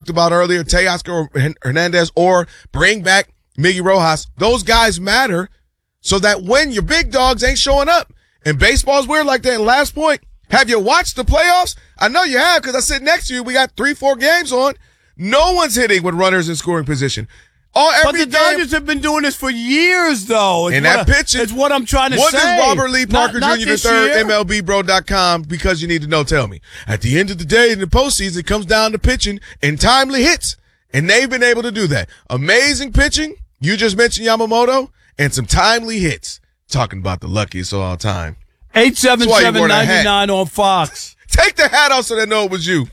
talked about earlier, Teoscar Hernandez, or bring back Miggy Rojas. Those guys matter so that when your big dogs ain't showing up. And baseball's weird like that. And last point, have you watched the playoffs? I know you have because I sit next to you. We got 3-4 games on. No one's hitting with runners in scoring position. But the Dodgers have been doing this for years, though. And that pitching. It's what I'm trying to say. What does Robert Lee Parker Not Jr. this III, year. MLBBro.com, because you need to know, tell me. At the end of the day, in the postseason, it comes down to pitching and timely hits. And they've been able to do that. Amazing pitching. You just mentioned Yamamoto. And some timely hits. Talking about the luckiest of all time. 877-99 on Fox. Take the hat off so they know it was you.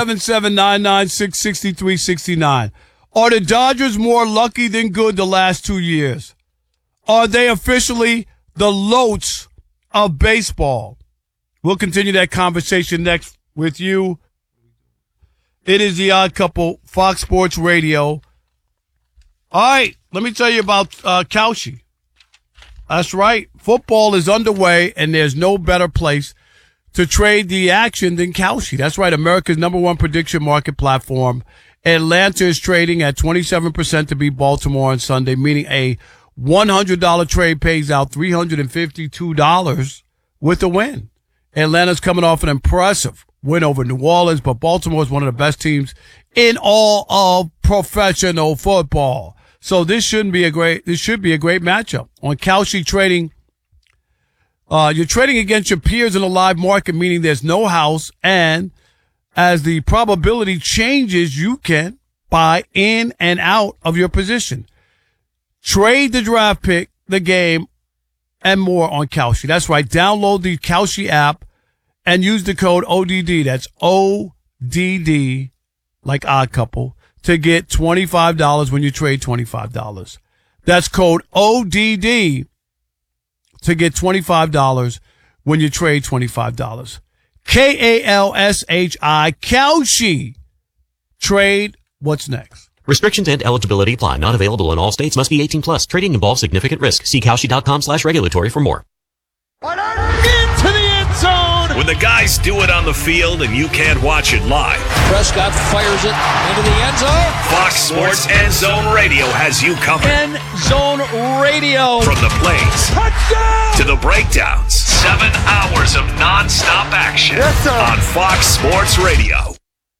877-996-6369. Are the Dodgers more lucky than good the last 2 years? Are they officially the Lotes of baseball? We'll continue that conversation next with you. It is The Odd Couple, Fox Sports Radio. All right, let me tell you about Kalshi. That's right. Football is underway, and there's no better place to trade the action than Kalshi. That's right, America's #1 prediction market platform. Atlanta is trading at 27% to beat Baltimore on Sunday, meaning a $100 trade pays out $352 with a win. Atlanta's coming off an impressive win over New Orleans, but Baltimore is one of the best teams in all of professional football. So this should be a great matchup. On Kalshi trading, you're trading against your peers in a live market, meaning there's no house, and as the probability changes, you can buy in and out of your position. Trade the draft pick, the game, and more on Kalshi. That's right. Download the Kalshi app and use the code ODD. That's ODD, like Odd Couple, to get $25 when you trade $25. That's code ODD to get $25 when you trade $25. Kalshi, Kalshi. Trade. What's next? Restrictions and eligibility apply. Not available in all states. Must be 18 plus. Trading involves significant risk. See Kalshi.com/regulatory for more. Into the end zone. When the guys do it on the field and you can't watch it live. Prescott fires it into the end zone. Fox Sports End Zone Radio has you covered. End Zone Radio. From the plays to the breakdowns. 7 hours of non-stop action on Fox Sports Radio.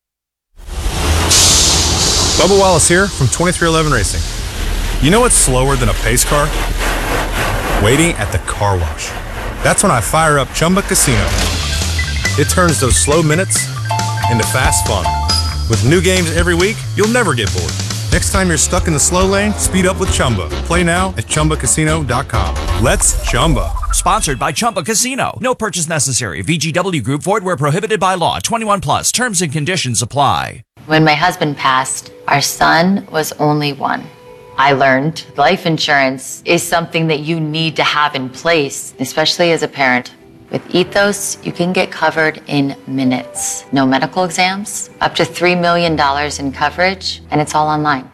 Bubba Wallace here from 2311 Racing. You know what's slower than a pace car? Waiting at the car wash. That's when I fire up Chumba Casino. It turns those slow minutes into fast fun. With new games every week, you'll never get bored. Next time you're stuck in the slow lane, speed up with Chumba. Play now at ChumbaCasino.com. Let's Chumba. Sponsored by Chumba Casino. No purchase necessary. VGW Group. Void where prohibited by law. 21 plus. Terms and conditions apply. When my husband passed, our son was only 1. I learned life insurance is something that you need to have in place, especially as a parent. With Ethos, you can get covered in minutes. No medical exams, up to $3 million in coverage, and it's all online.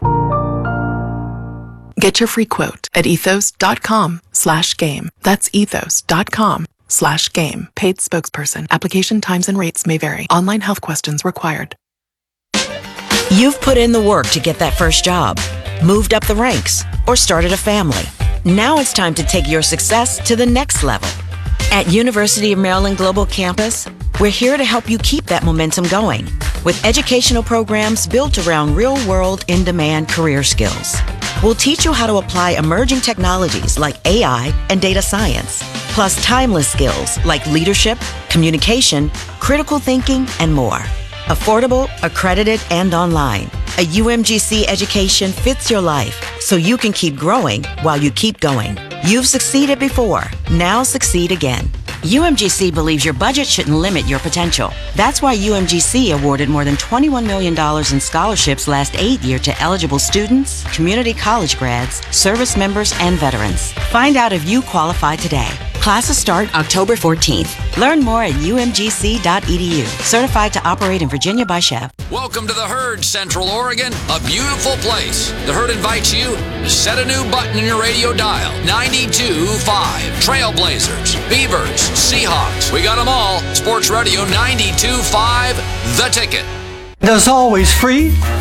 Get your free quote at ethos.com/game. That's ethos.com/game. Paid spokesperson. Application times and rates may vary. Online health questions required. You've put in the work to get that first job, moved up the ranks, or started a family. Now it's time to take your success to the next level. At University of Maryland Global Campus, we're here to help you keep that momentum going with educational programs built around real-world, in-demand career skills. We'll teach you how to apply emerging technologies like AI and data science, plus timeless skills like leadership, communication, critical thinking, and more. Affordable, accredited, and online. A UMGC education fits your life so you can keep growing while you keep going. You've succeeded before. Now succeed again. UMGC believes your budget shouldn't limit your potential. That's why UMGC awarded more than $21 million in scholarships last 8 years to eligible students, community college grads, service members, and veterans. Find out if you qualify today. Classes start October 14th. Learn more at umgc.edu. Certified to operate in Virginia by Chev. Welcome to the Herd, Central Oregon, a beautiful place. The Herd invites you to set a new button in your radio dial. 92.5. Trailblazers, Beavers, Seahawks. We got them all. Sports Radio 92.5, The Ticket. There's always free